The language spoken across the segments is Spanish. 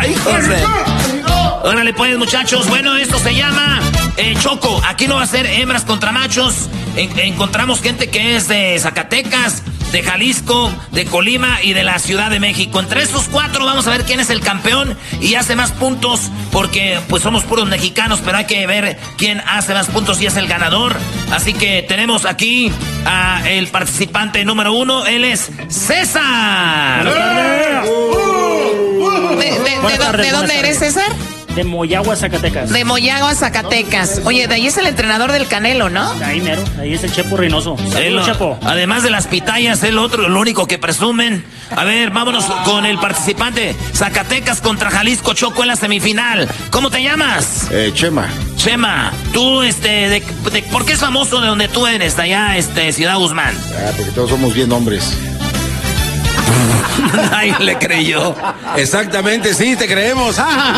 ¡Ay, José! Órale pues, muchachos. Bueno, esto se llama Choco. Aquí no va a ser hembras contra machos. Encontramos gente que es de Zacatecas, de Jalisco, de Colima y de la Ciudad de México. Entre estos 4 vamos a ver quién es el campeón y hace más puntos, porque pues somos puros mexicanos, pero hay que ver quién hace más puntos y es el ganador. Así que tenemos aquí a el participante número 1, él es César. ¿De dónde eres, César? De Moyagua, Zacatecas. De Moyagua, Zacatecas. Oye, de ahí es el entrenador del Canelo, ¿no? De ahí mero, ahí es el Chepo Reynoso. Saludos, Chepo. Además de las pitayas, el único que presumen. A ver, vámonos con el participante. Zacatecas contra Jalisco, Choco en la semifinal. ¿Cómo te llamas? Chema. Chema, tú, ¿por qué es famoso de donde tú eres, de allá, Ciudad Guzmán? Porque todos somos bien hombres. Ay, le creyó. Exactamente, sí, te creemos.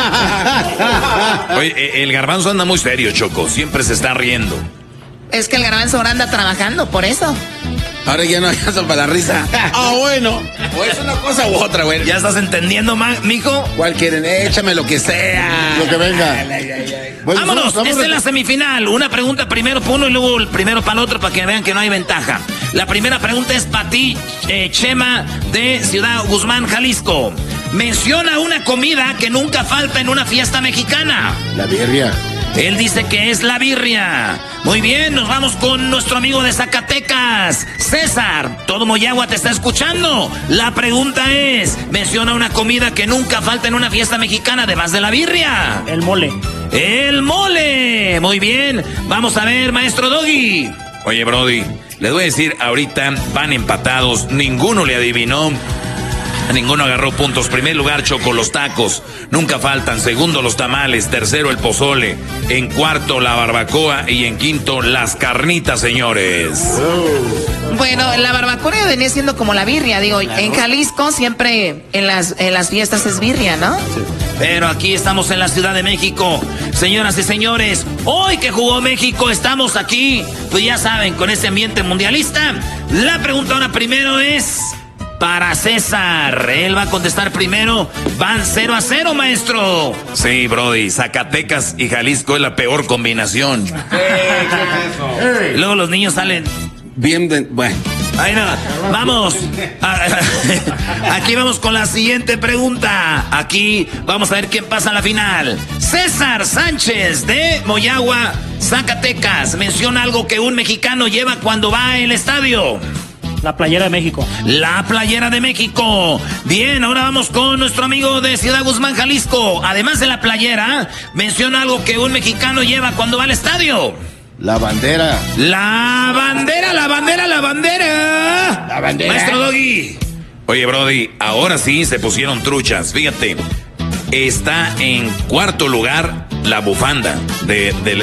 Oye, el garbanzo anda muy serio, Choco. Siempre se está riendo. Es que el garbanzo ahora anda trabajando, por eso. Ahora ya no hay caso para la risa. Bueno. O es una cosa u otra, güey. ¿Ya estás entendiendo, mijo? ¿Cuál quieren? Échame lo que sea. Lo que venga. Bueno, vámonos, esta es la semifinal. Una pregunta primero para uno y luego el primero para el otro para que vean que no hay ventaja. La primera pregunta es para ti, Chema, de Ciudad Guzmán, Jalisco. Menciona una comida que nunca falta en una fiesta mexicana. La birria. Él dice que es la birria. Muy bien, nos vamos con nuestro amigo de Zacatecas, César. Todo Moyagua te está escuchando. La pregunta es, menciona una comida que nunca falta en una fiesta mexicana, además de la birria. El mole. ¡El mole! Muy bien, vamos a ver, maestro Doggy. Oye, Brody, les voy a decir, ahorita van empatados, ninguno le adivinó. Ninguno agarró puntos. Primer lugar, Choco, los tacos. Nunca faltan. Segundo, los tamales. Tercero, el pozole. En cuarto, la barbacoa. Y en quinto, las carnitas, señores. Bueno, la barbacoa venía siendo como la birria. Digo, en Jalisco siempre en las fiestas es birria, ¿no? Sí. Pero aquí estamos en la Ciudad de México. Señoras y señores, hoy que jugó México, estamos aquí, pues ya saben, con ese ambiente mundialista. La pregunta ahora primero es para César. Él va a contestar primero. Van 0-0, maestro. Sí, Brody. Zacatecas y Jalisco es la peor combinación. ¿Qué es eso? Y luego los niños salen bien bueno. Ahí nada. Vamos. Aquí vamos con la siguiente pregunta. Aquí vamos a ver quién pasa a la final. César Sánchez de Moyagua, Zacatecas. Menciona algo que un mexicano lleva cuando va al estadio. La playera de México. La playera de México. Bien, ahora vamos con nuestro amigo de Ciudad Guzmán, Jalisco. Además de la playera, menciona algo que un mexicano lleva cuando va al estadio. La bandera. La bandera, la bandera, la bandera. La bandera. Maestro Doggy. Oye, Brody, ahora sí se pusieron truchas. Fíjate, está en cuarto lugar la bufanda de